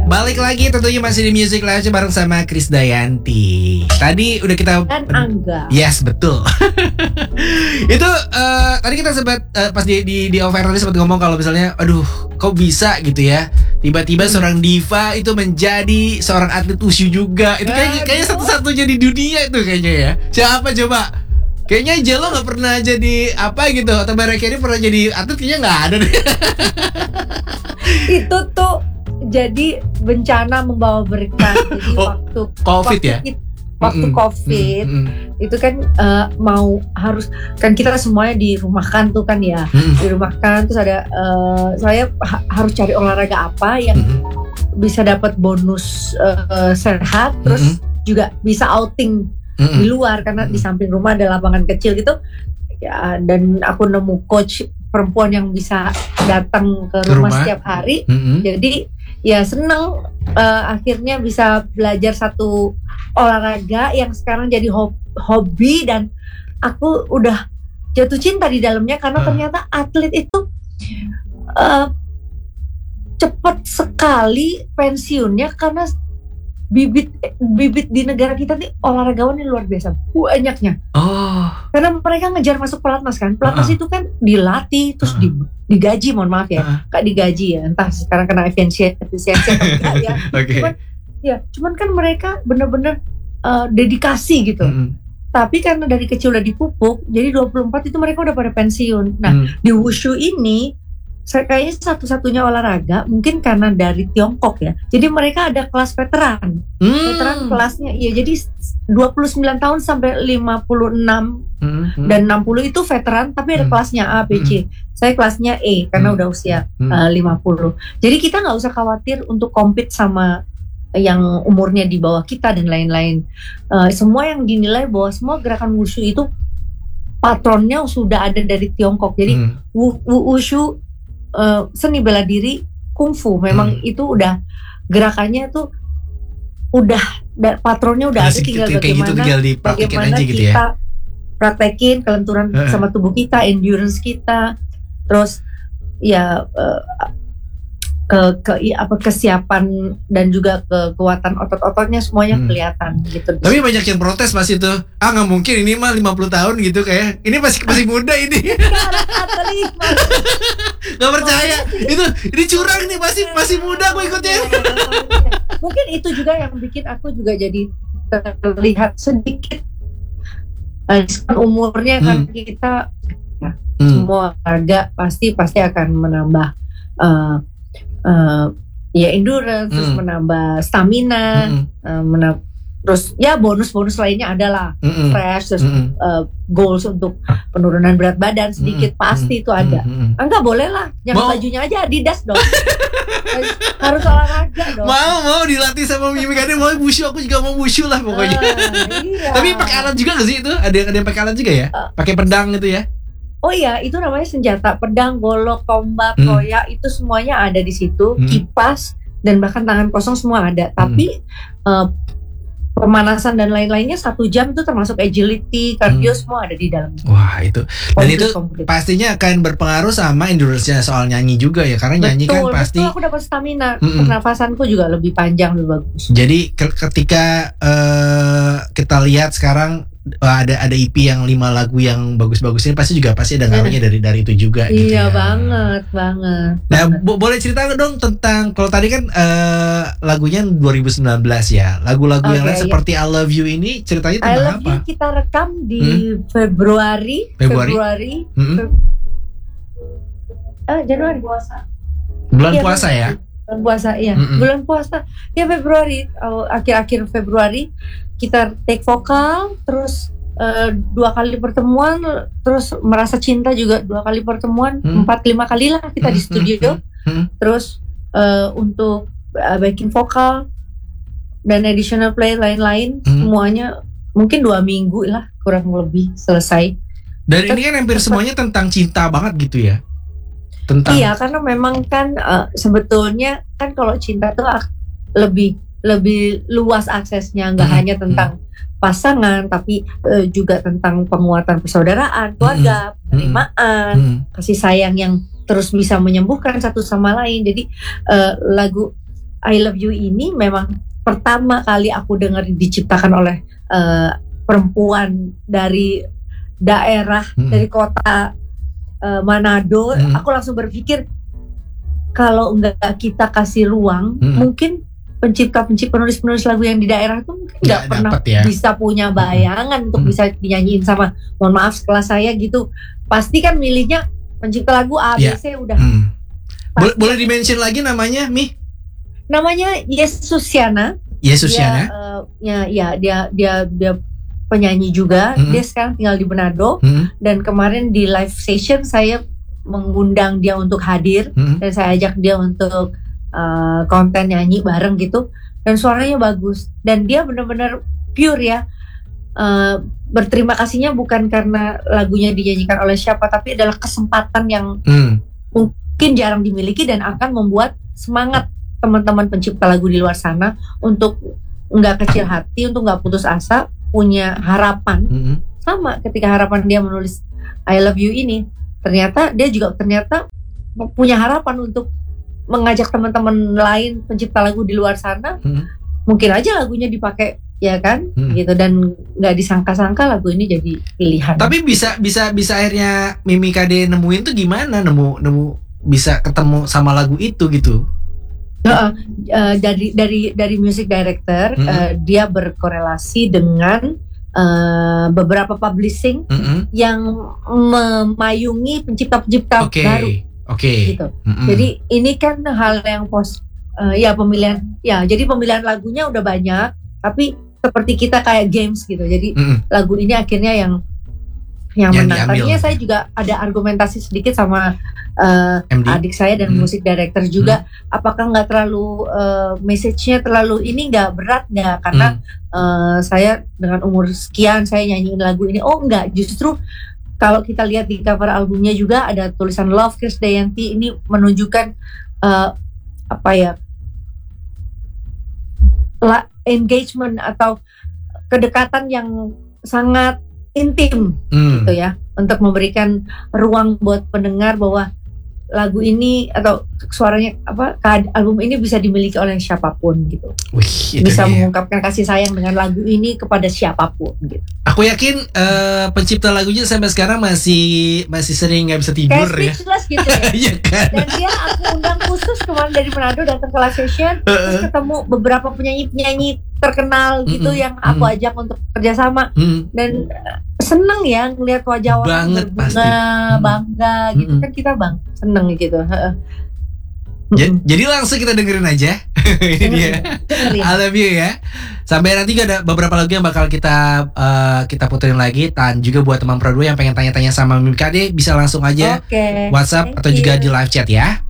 Balik lagi tentunya masih di Music Lounge bareng sama Krisdayanti. Tadi udah kita Dan Angga. Yes, betul. Itu tadi kita sempat pas di offer tadi sempat ngomong kalau misalnya aduh, kok bisa gitu ya. Tiba-tiba seorang diva itu menjadi seorang atlet wushu juga. Itu kayaknya satu-satunya di dunia itu kayaknya ya. Siapa coba? Kayaknya Jello gak pernah jadi apa gitu. Atau Barry Carey pernah jadi atlet, kayaknya gak ada deh. Itu tuh jadi bencana membawa berkah. Jadi waktu COVID ya? Waktu COVID itu kan mau harus kan kita semuanya dirumahkan tuh kan ya. Dirumahkan terus ada saya harus cari olahraga apa yang bisa dapat bonus sehat, terus juga bisa outing di luar karena di samping rumah ada lapangan kecil gitu ya, dan aku nemu coach perempuan yang bisa datang ke rumah setiap hari. Jadi ya seneng akhirnya bisa belajar satu olahraga yang sekarang jadi hobi, dan aku udah jatuh cinta di dalamnya karena ternyata atlet itu cepat sekali pensiunnya karena bibit di negara kita nih olahragawan ini luar biasa banyaknya. Karena mereka ngejar masuk pelatnas kan. Pelatnas itu kan dilatih terus digaji, mohon maaf ya, gak digaji ya. Entah sekarang kena efisiensi atau enggak ya. Cuman kan mereka bener-bener dedikasi gitu. Tapi karena dari kecil udah dipupuk, jadi 24 itu mereka udah pada pensiun. Nah, di wushu ini kayaknya satu-satunya olahraga mungkin karena dari Tiongkok ya. Jadi mereka ada kelas veteran. Veteran kelasnya ya, jadi 29 tahun sampai 56 dan 60 itu veteran, tapi ada kelasnya A, B, C. Saya kelasnya E karena udah usia 50. Jadi kita nggak usah khawatir untuk compete sama yang umurnya di bawah kita dan lain-lain. Semua yang dinilai bahwa semua gerakan wushu itu patronnya sudah ada dari Tiongkok. Jadi wushu seni bela diri, kungfu memang itu udah gerakannya tuh udah patronnya udah ada, tinggal bagaimana aja gitu kita ya. Praktekin kelenturan sama tubuh kita, endurance kita, terus ya kesiapan dan juga kekuatan otot-ototnya semuanya kelihatan gitu. Tapi banyak yang protes pas itu. Nggak mungkin, ini mah 50 tahun gitu kayak. Ini masih muda ini. Nggak percaya. Ini curang nih, masih muda aku ikutnya. Mungkin itu juga yang bikin aku juga jadi terlihat sedikit umurnya kan kita semua harga pasti akan menambah ya endurance, terus menambah stamina, terus ya bonus lainnya adalah fresh, terus goals untuk penurunan berat badan sedikit pasti itu ada. Enggak boleh lah, jangan bajunya aja Adidas dong. Harus olahraga dong. Mau dilatih sama Mimi Kade, mau wushu, aku juga mau wushu lah pokoknya. Iya. Tapi pakai alat juga nggak sih itu? Ada yang pakai alat juga ya? Pakai pedang gitu ya? Oh iya, itu namanya senjata, pedang, golok, tombak, koyak, itu semuanya ada di situ. Kipas dan bahkan tangan kosong semua ada. Tapi pemanasan dan lain-lainnya 1 jam itu termasuk agility, cardio semua ada di dalam. Wah itu. Dan itu pastinya akan berpengaruh sama endurance-nya soal nyanyi juga ya, karena nyanyi kan pasti. Betul, aku dapat stamina, pernafasanku juga lebih panjang, lebih bagus. Jadi ketika kita lihat sekarang ada EP yang 5 lagu yang bagus-bagus ini pasti ada ngaruhnya dari itu juga gitu ya. Iya, banget. Nah, boleh cerita dong tentang, kalau tadi kan lagunya 2019 ya. Lagu-lagu yang lain seperti I Love You ini ceritanya tentang apa? I Love You kita rekam di Februari. Januari puasa. Bulan puasa ya? Bulan puasa ya. Bulan puasa. Ya Februari, akhir-akhir Februari kita take vokal, terus 2 kali pertemuan, terus merasa cinta juga 2 kali pertemuan, 4-5 kali lah kita di studio. Terus untuk backing vokal dan additional play lain-lain semuanya mungkin 2 minggu lah kurang lebih selesai. Dan ini kan hampir semuanya tentang cinta banget gitu ya? Iya, karena memang kan sebetulnya kan kalau cinta tuh lebih luas aksesnya, nggak hanya tentang pasangan, tapi juga tentang penguatan persaudaraan, keluarga, penerimaan, kasih sayang yang terus bisa menyembuhkan satu sama lain. Jadi lagu I Love You ini memang pertama kali aku dengar diciptakan oleh perempuan dari daerah, dari kota Manado. Aku langsung berpikir kalau enggak kita kasih ruang, mungkin penulis lagu yang di daerah itu mungkin nggak pernah bisa punya bayangan untuk bisa dinyanyiin sama, mohon maaf sekelas saya gitu. Pasti kan milihnya pencipta lagu A, B, C udah. Boleh di-mention lagi namanya, Mi? Namanya Yesusiana. Dia penyanyi juga. Dia sekarang tinggal di Manado. Dan kemarin di live session saya mengundang dia untuk hadir, dan saya ajak dia untuk konten nyanyi bareng gitu. Dan suaranya bagus. Dan dia benar-benar pure ya. Berterima kasihnya bukan karena lagunya dinyanyikan oleh siapa, tapi adalah kesempatan yang mungkin jarang dimiliki dan akan membuat semangat teman-teman pencipta lagu di luar sana untuk nggak kecil hati, untuk nggak putus asa, punya harapan. Sama ketika harapan dia menulis I Love You ini, ternyata dia juga punya harapan untuk mengajak teman-teman lain pencipta lagu di luar sana. Mungkin aja lagunya dipakai, ya kan, gitu, dan nggak disangka-sangka lagu ini jadi pilihan. Tapi bisa akhirnya Mimi KD nemuin tuh gimana, nemu bisa ketemu sama lagu itu gitu? Dari music director, dia berkorelasi dengan beberapa publishing yang memayungi pencipta-pencipta baru, gitu. Jadi ini kan hal yang jadi pemilihan lagunya udah banyak, tapi seperti kita kayak games gitu. Jadi lagu ini akhirnya yang menang. Tadinya saya juga ada argumentasi sedikit sama adik saya dan musik director juga, apakah nggak terlalu message-nya terlalu ini, nggak berat nggak, karena saya dengan umur sekian saya nyanyiin lagu ini. Oh nggak, justru kalau kita lihat di cover albumnya juga ada tulisan Love Krisdayanti, ini menunjukkan engagement atau kedekatan yang sangat intim gitu ya, untuk memberikan ruang buat pendengar bahwa lagu ini atau suaranya album ini bisa dimiliki oleh siapapun gitu. Bisa mengungkapkan kasih sayang dengan lagu ini kepada siapapun gitu. Aku yakin pencipta lagunya sampai sekarang masih sering nggak bisa tidur kayak speechless gitu ya. Iya kan? Dan dia aku undang khusus kemarin dari Manado, datang ke live session, terus ketemu beberapa penyanyi terkenal gitu yang aku ajak untuk kerjasama, dan seneng ya ngelihat wajah orang berbunga, bangga gitu kan, kita seneng gitu. Jadi langsung kita dengerin aja. Ini dia I Love You ya. Sampai nanti ada beberapa lagu yang bakal kita puterin lagi. Dan juga buat teman Pro 2 yang pengen tanya-tanya sama Mimi KD, bisa langsung aja WhatsApp atau juga di live chat ya.